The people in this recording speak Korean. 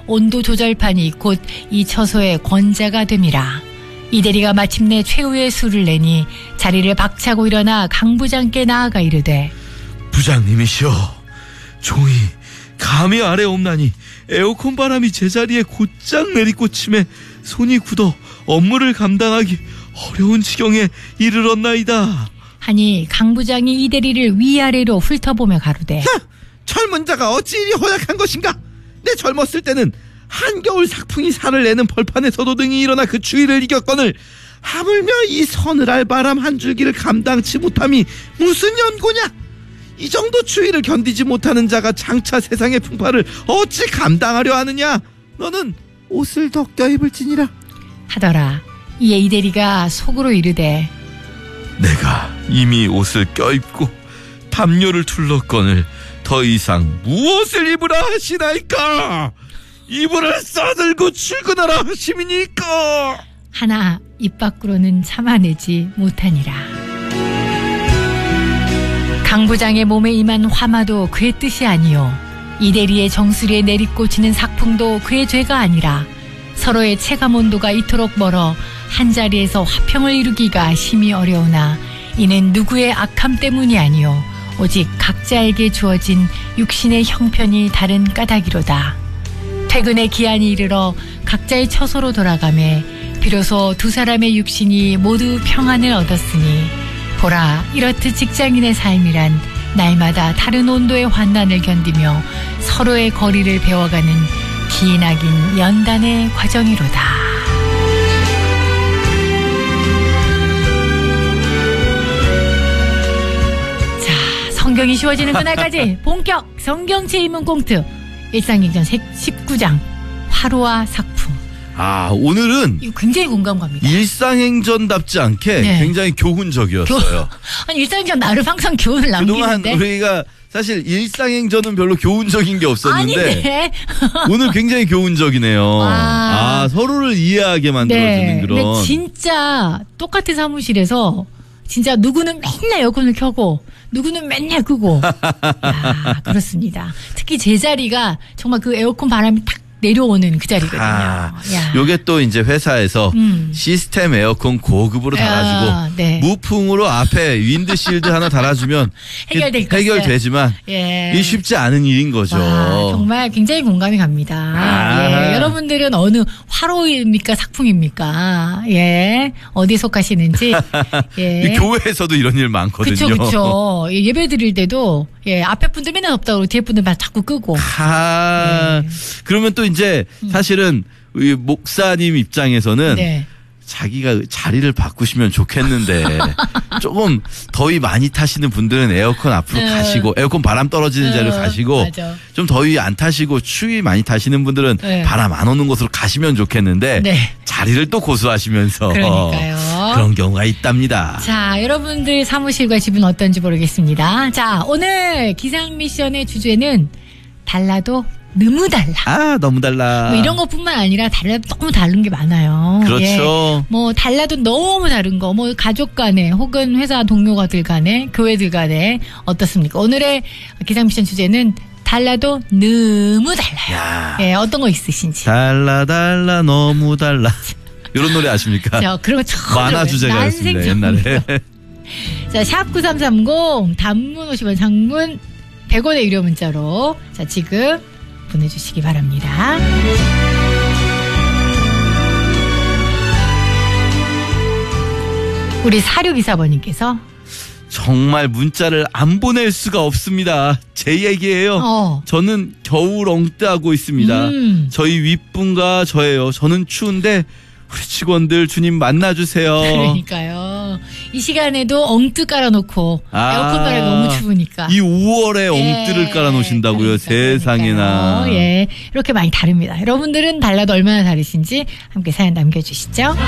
온도 조절판이 곧 이 처소의 권자가 됨이라. 이 대리가 마침내 최후의 수를 내니 자리를 박차고 일어나 강 부장께 나아가 이르되 부장님이시여, 종이 감히 아래 없나니 에어컨 바람이 제자리에 곧장 내리꽂힘에 손이 굳어 업무를 감당하기 어려운 지경에 이르렀나이다. 하니 강 부장이 이 대리를 위아래로 훑어보며 가로되 젊은 자가 어찌 이리 허약한 것인가. 내 젊었을 때는 한겨울 삭풍이 살을 내는 벌판에서도 등이 일어나 그 추위를 이겼거늘 하물며 이 서늘할 바람 한 줄기를 감당치 못함이 무슨 연고냐. 이 정도 추위를 견디지 못하는 자가 장차 세상의 풍파를 어찌 감당하려 하느냐. 너는 옷을 더 껴입을지니라 하더라. 이에 이 대리가 속으로 이르되 내가 이미 옷을 껴입고 담요를 둘렀거늘 더 이상 무엇을 입으라 하시나이까. 이불을 싸들고 출근하라 하심이니까. 하나 입 밖으로는 참아내지 못하니라. 강 부장의 몸에 임한 화마도 그의 뜻이 아니요 이 대리의 정수리에 내리꽂히는 삭풍도 그의 죄가 아니라 서로의 체감 온도가 이토록 멀어 한자리에서 화평을 이루기가 심히 어려우나 이는 누구의 악함 때문이 아니요 오직 각자에게 주어진 육신의 형편이 다른 까닭이로다. 퇴근의 기한이 이르러 각자의 처소로 돌아가매 비로소 두 사람의 육신이 모두 평안을 얻었으니 보라, 이렇듯 직장인의 삶이란 날마다 다른 온도의 환난을 견디며 서로의 거리를 배워가는 기나긴 연단의 과정이로다. 자, 성경이 쉬워지는 그날까지 본격 성경체 입문 꽁트 일상행전 19장 화로와 삭풍. 오늘은 이거 굉장히 공감 갑니다. 일상행전답지 않게 네. 굉장히 교훈적이었어요. 아니 일상행전 나를 항상 교훈을 그동안 남기는데. 우리가 사실 일상행전은 별로 교훈적인 게 없었는데 아닌데. 오늘 굉장히 교훈적이네요. 서로를 이해하게 만들어주는 네. 그런. 근데 진짜 똑같은 사무실에서 진짜 누구는 맨날 에어컨을 켜고 누구는 맨날 끄고. 야, 그렇습니다. 특히 제 자리가 정말 그 에어컨 바람이 탁 내려오는 그 자리거든요. 요게 또 이제 회사에서 시스템 에어컨 고급으로 달아주고 네. 무풍으로 앞에 윈드실드 하나 달아주면 해결되지만 이 쉽지 않은 일인 거죠. 정말 굉장히 공감이 갑니다. 예, 여러분들은 어느 화로입니까 삭풍입니까? 예, 어디에 속하시는지. 예. 교회에서도 이런 일 많거든요. 그렇죠. 예배 드릴 때도 앞에 분들 맨날 덥다고 그러고 뒤에 분들 막 자꾸 끄고. 그러면 또 이제 사실은 이 목사님 입장에서는 자기가 자리를 바꾸시면 좋겠는데 조금 더위 많이 타시는 분들은 에어컨 앞으로 가시고 에어컨 바람 떨어지는 자리로 가시고 좀 더위 안 타시고 추위 많이 타시는 분들은 바람 안 오는 곳으로 가시면 좋겠는데 자리를 또 고수하시면서 그러니까요. 그런 경우가 있답니다. 자, 여러분들 사무실과 집은 어떤지 모르겠습니다. 자, 오늘 기상 미션의 주제는 달라도 너무 달라. 너무 달라. 뭐 이런 것뿐만 아니라 달라도 너무 다른 게 많아요. 그렇죠. 뭐 달라도 너무 다른 거, 뭐 가족 간에 혹은 회사 동료가들 간에 교회들 간에 어떻습니까? 오늘의 기상 미션 주제는 달라도 너무 달라요. 어떤 거 있으신지. 달라 너무 달라. 이런 노래 아십니까? 그런 거 처음 만화 주제가였습니다 옛날에. 자, 샵 9330 단문 50원 장문 100원의 유료 문자로 자 지금 보내주시기 바랍니다. 우리 4624번님께서 정말 문자를 안 보낼 수가 없습니다. 제 얘기예요. 저는 겨울 엉뜨하고 있습니다. 저희 윗분과 저예요. 저는 추운데 우리 직원들 주님 만나주세요. 그러니까요. 이 시간에도 엉뜨 깔아놓고 에어컨 바람이 너무 추우니까. 이 5월에 엉뜨를 깔아놓으신다고요. 세상에나. 이렇게 많이 다릅니다. 여러분들은 달라도 얼마나 다르신지 함께 사연 남겨주시죠.